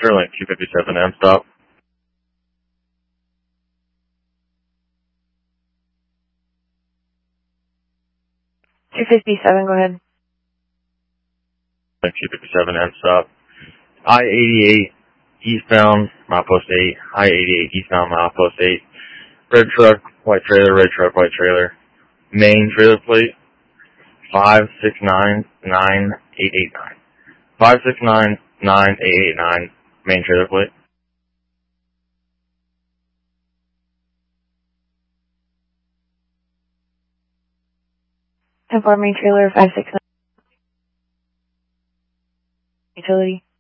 Sterling 257 M stop. 257, go ahead. 257 M stop. I-88 eastbound, milepost 8. I-88 eastbound, milepost 8. Red truck, white trailer, red truck, white trailer. Main trailer plate 5699889. 5699889. Main trailer plate. Informing trailer 569. Utility.